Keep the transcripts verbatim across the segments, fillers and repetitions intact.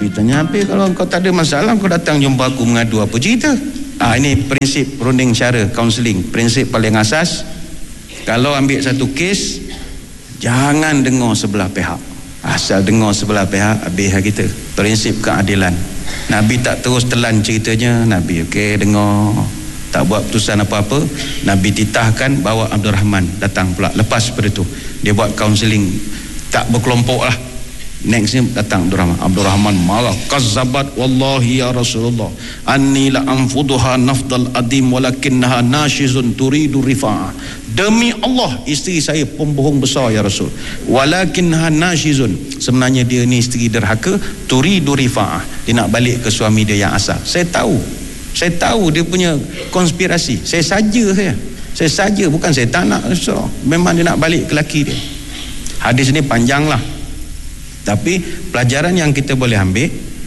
Nabi tanya, "Habis kalau kau tak ada masalah, kau datang jumpa aku mengadu apa cerita?" Ah, ini prinsip runding cara kaunseling. Prinsip paling asas, kalau ambil satu kes, jangan dengar sebelah pihak. Asal dengar sebelah pihak, habis kita. Prinsip keadilan. Nabi tak terus telan ceritanya. Nabi okey dengar, tak buat putusan apa-apa. Nabi titahkan bawa Abdul Rahman datang pula. Lepas pada tu dia buat kaunseling, tak berkelompok lah. Next ni datang Abdul Rahman. Abdul Rahman marah, "Kazzabat wallahi ya Rasulullah, anni la anfuduha nafdal adim walakinnaha nashizun turidu rifa'ah." Demi Allah, isteri saya pembohong besar ya Rasul. Walakinnaha nashizun, sebenarnya dia ni isteri derhaka, turidu rifa'ah, dia nak balik ke suami dia yang asal. Saya tahu. Saya tahu dia punya konspirasi. Saya saja saya. Saya saja, bukan saya tak nak. Memang dia nak balik ke laki dia. Hadis ni panjang lah. Tapi pelajaran yang kita boleh ambil,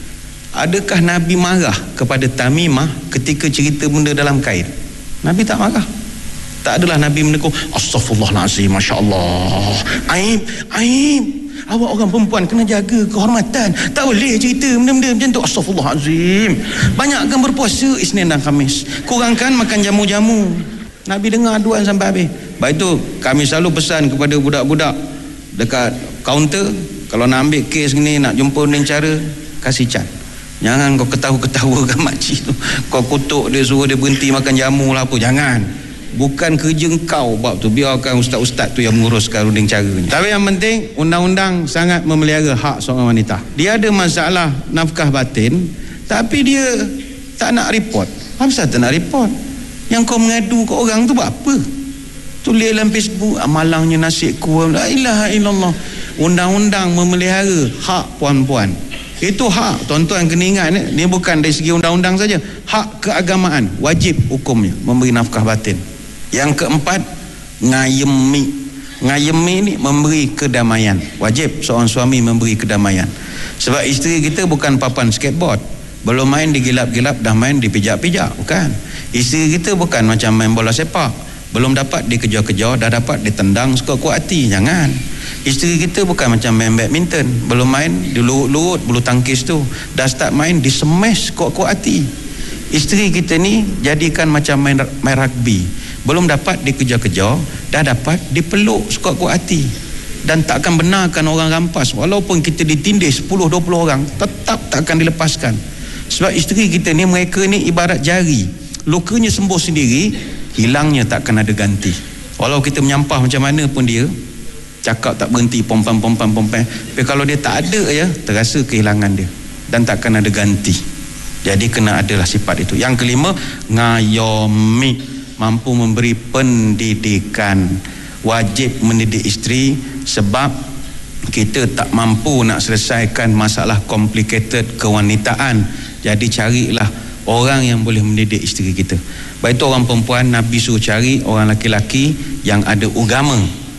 adakah Nabi marah kepada Tamimah ketika cerita benda dalam kain? Nabi tak marah. Tak adalah Nabi menekuk, "Astaghfirullahalazim, masya-Allah. Aib, aib. Awak orang perempuan kena jaga kehormatan. Tak boleh cerita benda-benda macam tu. Astaghfirullahalazim. Banyakkan berpuasa Isnin dan Khamis. Kurangkan makan jamu-jamu." Nabi dengar aduan sampai habis. Baik tu kami selalu pesan kepada budak-budak dekat kaunter, kalau nak ambil kes ni, nak jumpa dengan cara, kasih cat. Jangan kau ketawa-ketawa kan makcik tu, kau kutuk dia, suruh dia berhenti makan jamu lah apa. Jangan. Bukan kerja kau bab tu, biarkan ustaz-ustaz tu yang menguruskan runding caranya. Tapi yang penting, undang-undang sangat memelihara hak seorang wanita. Dia ada masalah nafkah batin, tapi dia tak nak report. Apa pasal tak nak report? Yang kau mengadu ke orang tu buat apa? Tulis dalam Facebook, "Malangnya nasibku, la ilaha illallah." Undang-undang memelihara hak puan-puan. Itu hak, tuan-tuan kena ingat, ni bukan dari segi undang-undang saja, hak keagamaan, wajib hukumnya memberi nafkah batin. Yang keempat, ngayemi. Ngayemi ni memberi kedamaian. Wajib seorang suami memberi kedamaian. Sebab isteri kita bukan papan skateboard, belum main digilap-gilap dah main dipijak-pijak, bukan. Isteri kita bukan macam main bola sepak, belum dapat dikejar-kejar dah dapat ditendang sekuat-kuat hati. Jangan. Isteri kita bukan macam main badminton, belum main dilurut-lurut bulu tangkis tu, dah start main disemes kuat-kuat hati. Isteri kita ni jadikan macam main, main rugby, belum dapat dikejar-kejar dah dapat dipeluk sekuat-kuat hati. Dan tak akan benarkan orang rampas, walaupun kita ditindih sepuluh dua puluh orang, tetap tak akan dilepaskan. Sebab isteri kita ni, mereka ni ibarat jari, lukanya sembuh sendiri, hilangnya tak akan ada ganti. Walau kita menyampah macam mana pun dia cakap tak berhenti, pompam pompam pompam, tapi kalau dia tak ada ya, terasa kehilangan dia dan takkan ada ganti. Jadi kena adalah sifat itu. Yang kelima, ngayomi, mampu memberi pendidikan. Wajib mendidik isteri, sebab kita tak mampu nak selesaikan masalah complicated kewanitaan. Jadi carilah orang yang boleh mendidik isteri kita. Baik itu orang perempuan, Nabi suruh cari orang laki-laki yang ada agama.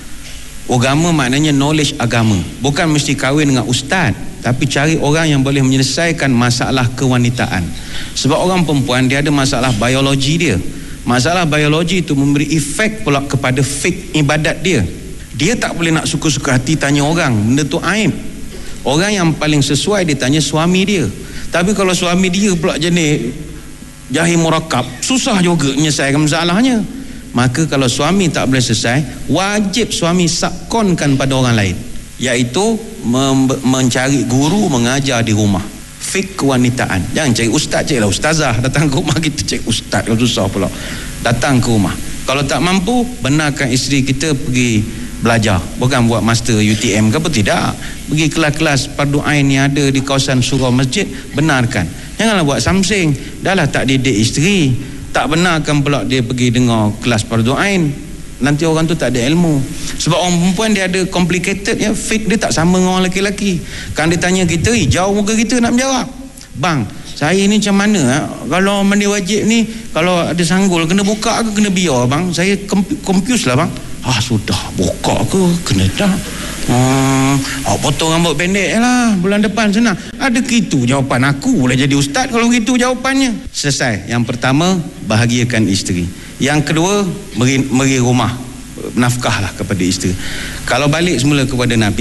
Agama maknanya knowledge agama. Bukan mesti kahwin dengan ustaz, tapi cari orang yang boleh menyelesaikan masalah kewanitaan. Sebab orang perempuan dia ada masalah biologi dia. Masalah biologi itu memberi efek pula kepada fik ibadat dia. Dia tak boleh nak suka-suka hati tanya orang, benda tu aib. Orang yang paling sesuai dia tanya suami dia. Tapi kalau suami dia pula jenis jahil murakab, susah juga menyelesaikan masalahnya. Maka kalau suami tak boleh selesai, wajib suami sakonkan pada orang lain, iaitu mem- mencari guru mengajar di rumah fik kewanitaan. Jangan cari ustaz, carilah ustazah datang ke rumah kita. Cari ustaz kalau susah pula, datang ke rumah. Kalau tak mampu, benarkan isteri kita pergi belajar, bukan buat master U T M ke apa, tidak. Pergi kelas-kelas fardu ain yang ada di kawasan surau masjid, benarkan. Janganlah buat samsing, dahlah tak didik isteri, tak benarkan pula dia pergi dengar kelas fardu ain, nanti orang tu tak ada ilmu. Sebab orang perempuan dia ada complicated ya, fik dia tak sama dengan orang lelaki. Kan dia tanya kita, eh, jauh muka kita nak menjawab, "Bang, saya ni macam mana ha? Kalau mandi wajib ni, kalau ada sanggul kena buka ke kena biar bang? Saya confused lah bang." "Ah sudah, buka ke kena dah? Hmm, oh, potong rambut pendek je lah, bulan depan senang." Ada gitu jawapan aku, boleh jadi ustaz kalau gitu jawapannya. Selesai. Yang pertama, bahagiakan isteri. Yang kedua, beri, beri rumah, nafkahlah kepada isteri. Kalau balik semula kepada Nabi,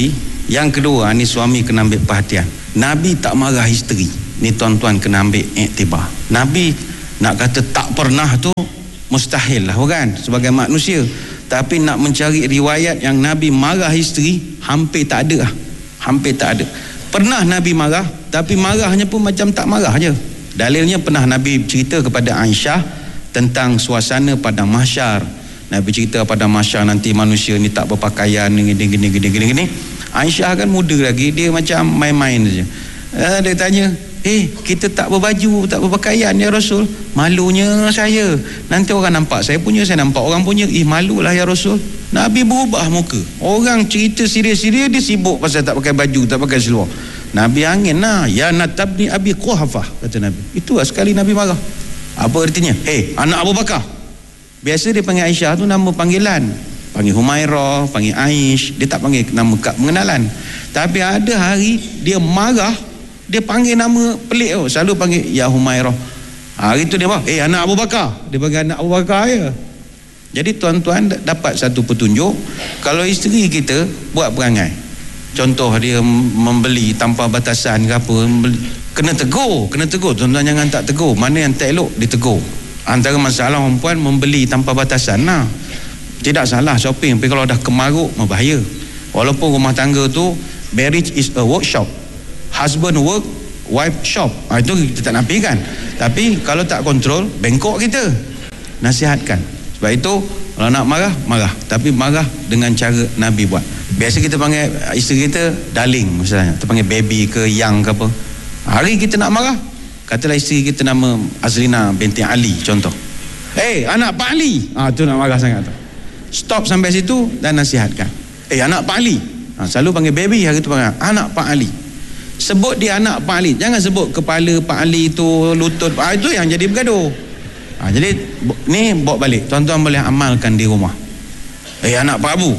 Yang kedua, ni suami kena ambil perhatian. Nabi tak marah isteri. Ni tuan-tuan kena ambil iktibar. Nabi nak kata tak pernah tu mustahil lah kan, sebagai manusia. Tapi nak mencari riwayat yang Nabi marah isteri, hampir tak ada lah. Hampir tak ada. Pernah Nabi marah, tapi marahnya pun macam tak marah je. Dalilnya pernah Nabi cerita kepada Aisyah tentang suasana padang mahsyar. Nabi cerita pada mahsyar nanti manusia ni tak berpakaian gini gini gini gini gini. Aisyah kan muda lagi, dia macam main-main saja. Eh, dia tanya, "Eh, kita tak berbaju, tak berpakaian ya Rasul." "Malunya saya. Nanti orang nampak saya punya, saya nampak orang punya. Ih, malulah ya Rasul." Nabi berubah muka. Orang cerita serius-serius, dia sibuk pasal tak pakai baju, tak pakai seluar. Nabi angin lah. "Ya natabni Abi Quhafah," kata Nabi. Itulah sekali Nabi marah. Apa artinya? "Hei, anak Abu Bakar." Biasa dia panggil Aisyah tu nama panggilan. Panggil Humairah, panggil Aish. Dia tak panggil nama kad pengenalan. Tapi ada hari dia marah, dia panggil nama pelik tu. Selalu panggil ya Humairah. Hari tu dia apa? "Eh, anak Abu Bakar." Dia panggil anak Abu Bakar ya. Jadi tuan-tuan dapat satu petunjuk, kalau isteri kita buat perangai, contoh dia membeli tanpa batasan ke apa, kena tegur, kena tegur. Tuan-tuan jangan tak tegur. Mana yang tak elok ditegur. Antara masalah perempuan membeli tanpa batasan lah. Tidak salah shopping, tapi kalau dah kemaruk berbahaya. Walaupun rumah tangga tu marriage is a workshop, husband work, wife shop, ha, itu kita tak nafikan. Tapi kalau tak kontrol, bengkok kita. Nasihatkan. Sebab itu kalau nak marah, marah, tapi marah dengan cara Nabi buat. Biasa kita panggil isteri kita darling misalnya, kita panggil baby ke yang ke apa. Hari kita nak marah, katalah isteri kita nama Azrina binti Ali contoh. "Eh, anak Pak Ali." Ah, tu nak marah sangat tu. Stop sampai situ dan nasihatkan. "Eh, anak Pak Ali." Ha, selalu panggil baby, hari tu panggil anak Pak Ali. Sebut dia anak Pak Ali. Jangan sebut kepala Pak Ali tu, lutut. Ah, itu yang jadi bergaduh. Ha, jadi ni bawa balik. Tuan-tuan boleh amalkan di rumah. "Eh, anak Pak Abu."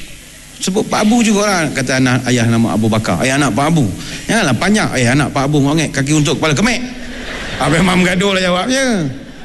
Sebut Pak Abu jugalah, kata anak ayah nama Abu Bakar. "Eh, anak Pak Abu." Janganlah panjang. "Eh, anak Pak Abu ngongek kaki untuk kepala kemek." Apa memang bergaduh lah jawabnya.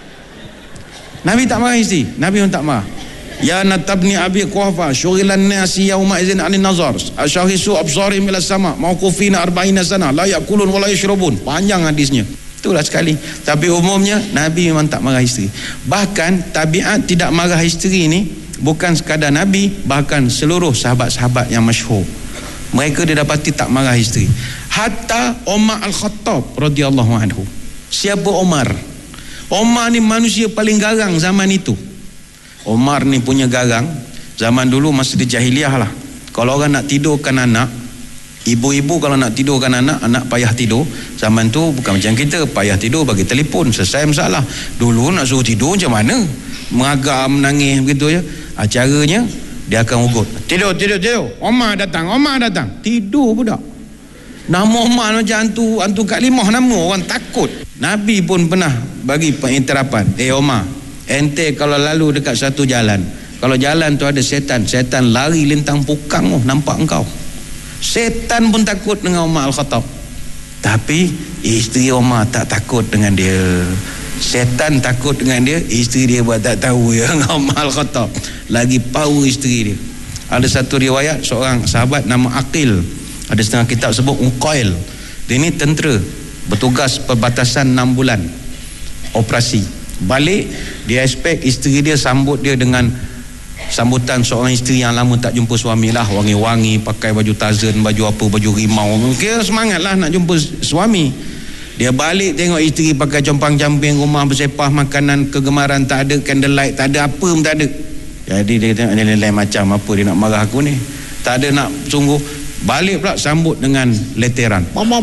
Nabi tak marah isteri. Nabi pun tak marah. "Ya natabni Abi Quhafah syughilan nasi yauma idzin 'anil nazar ashahisu absarihim ila sama mauqufina arba'ina sana la yakulun wa la yashrabun." Panjang hadisnya. Itulah sekali. Tapi umumnya Nabi memang tak marah isteri. Bahkan tabiat tidak marah isteri ni bukan sekadar Nabi, bahkan seluruh sahabat-sahabat yang masyhur. Mereka didapati tak marah isteri. Hatta Umar Al-Khattab radhiyallahu anhu. Siapa Umar? Umar ni manusia paling garang zaman itu. Umar ni punya garang zaman dulu masa di jahiliah lah. Kalau orang nak tidurkan anak, ibu-ibu kalau nak tidurkan anak, anak payah tidur. Zaman tu bukan macam kita, payah tidur bagi telefon, selesai masalah. Dulu nak suruh tidur macam mana? Mengagam, menangis begitu je. Caranya dia akan ugut. "Tidur, tidur, tidur. Umar datang, Umar datang." Tidur budak. Nama Umar macam hantu, hantu Kak Limah nama, orang takut. Nabi pun pernah bagi penginterapan. "Eh Umar, ente kalau lalu dekat satu jalan, kalau jalan tu ada setan, setan lari lintang pukang oh, nampak engkau." Setan pun takut dengan Umar Al-Khattab. Tapi isteri Umar tak takut dengan dia. Setan takut dengan dia, isteri dia buat tak tahu ya dengan Umar Al-Khattab. Lagi power isteri dia. Ada satu riwayat seorang sahabat nama Aqil, ada setengah kitab sebut Uqail. Dia ni tentera, bertugas perbatasan enam bulan operasi. Balik, dia expect isteri dia sambut dia dengan sambutan seorang isteri yang lama tak jumpa suami lah, wangi-wangi, pakai baju Tarzan, baju apa, baju rimau. Kira semangat lah nak jumpa suami. Dia balik tengok isteri pakai compang-camping, rumah bersepah, makanan kegemaran tak ada, candlelight tak ada, apa pun tak ada. Jadi dia tengok nilai macam apa dia nak marah aku ni, tak ada nak sungguh. Balik pula sambut dengan leteran.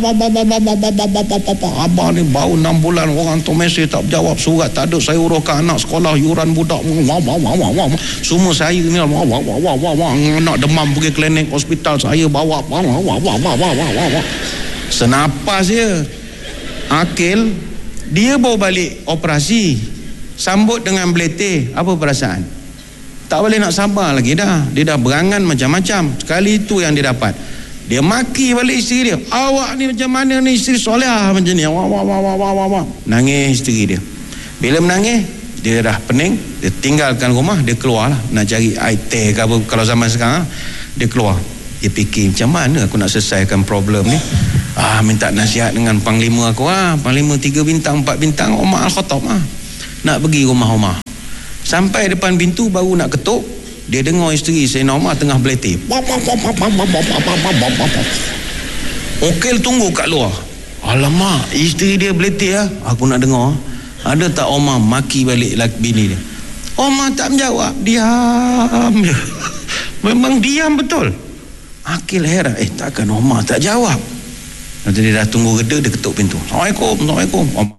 "Abang ni baru enam bulan, orang tu mesej tak berjawab, surat tak ada, saya uruskan anak sekolah, yuran budak, semua saya ni, anak demam pergi klinik hospital saya bawa." Senapas dia. Akil, dia bawa balik operasi, sambut dengan beletih. Apa perasaan? Tak boleh nak sabar lagi dah. Dia dah berangan macam-macam. Sekali itu yang dia dapat. Dia maki balik isteri dia. "Awak ni macam mana ni, isteri solehah macam ni." Wah, wah, wah, wah, wah, wah. Nangis isteri dia. Bila menangis, dia dah pening, dia tinggalkan rumah, dia keluar lah nak cari air teh ke apa, kalau zaman sekarang dia keluar. Dia fikir macam mana aku nak selesaikan problem ni. Ah, minta nasihat dengan panglima aku. Ah, panglima tiga bintang, empat bintang, Umar Al-Khattab. Ah, nak pergi rumah Umar. Sampai depan pintu baru nak ketuk, dia dengar isteri Sayyidina Umar tengah berletih. Okil tunggu kat luar. Alamak, isteri dia berletih ah. Aku nak dengar. Ada tak Umar maki balik laki bini dia? Umar tak menjawab, diam je. Memang diam betul. Akil heran, eh takkan Umar tak jawab. Nanti dia dah tunggu reda, dia ketuk pintu. Assalamualaikum, Assalamualaikum. Umar,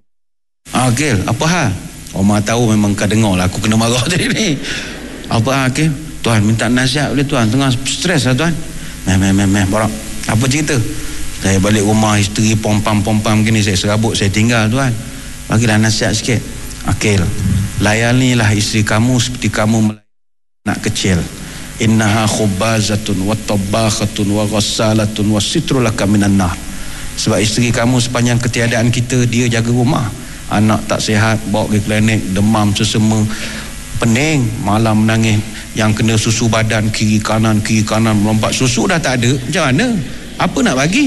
Akil, apa hal? Umar tahu memang kau dengar lah aku kena marah tadi ni. Apa hal Akil? Tuan minta nasihat boleh tuan, tengah stres lah tuan. Meh meh meh meh borak. Apa cerita? Saya balik rumah, isteri pom-pam-pom-pam gini, saya serabut, saya tinggal tuan. Bagilah nasihat sikit. Akil, layanilah isteri kamu seperti kamu melayan anak kecil. Innaha khubazatun wa tabakhatun wa ghassalatun wa sitrulaka minan nar. Sebab isteri kamu sepanjang ketiadaan kita, dia jaga rumah. Anak tak sihat, bawa ke klinik, demam sesama, pening, malam menangis, yang kena susu badan kiri kanan kiri kanan melompat, susu dah tak ada, macam mana? Apa nak bagi?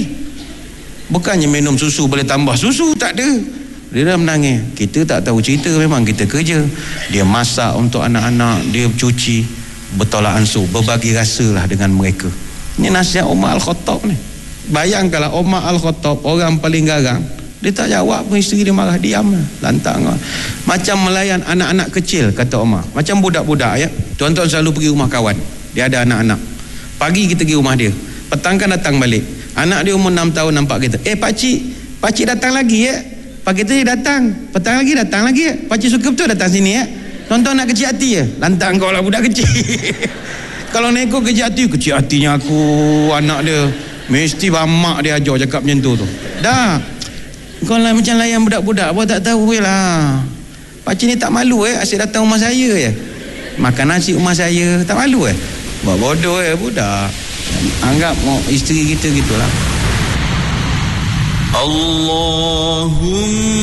Bukannya minum susu boleh tambah susu, tak ada. Dia dah menangis. Kita tak tahu cerita, memang kita kerja. Dia masak untuk anak-anak, dia cuci, bertolak ansur, berbagi rasa lah dengan mereka. Ini nasihat Umar Al-Khattab ni. Bayangkanlah Umar Al-Khattab, orang paling garang, dia tak jawab pun, isteri dia marah, diam lah, lantang lah. Macam melayan anak-anak kecil, kata Umar. Macam budak-budak ya. Tuan-tuan selalu pergi rumah kawan, dia ada anak-anak. Pagi kita pergi rumah dia, petang kan datang balik. Anak dia umur enam tahun nampak kita, eh pakcik, pakcik datang lagi ya. Pagi tu dia datang, petang lagi datang lagi ya. Pakcik suka betul datang sini ya. Tuan-tuan nak kecil hati ya. Lantang kau lah budak kecil. Kalau neko kecil hati, kecil hatinya aku anak dia. Mesti mak dia ajar cakap macam tu tu. Dah. Kau lah macam layan budak-budak, apa tak tahu je lah. Pakcik ni tak malu eh, asyik datang rumah saya ya. Makan nasi rumah saya, tak malu eh. Buat bodoh eh budak. Anggap isteri kita gitulah. Allahumma